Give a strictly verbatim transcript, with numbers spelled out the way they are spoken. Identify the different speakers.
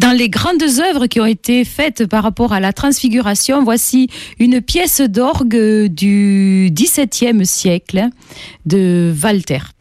Speaker 1: Dans les grandes œuvres qui ont été faites par rapport à la transfiguration, voici une pièce d'orgue du dix-septième siècle de Walther.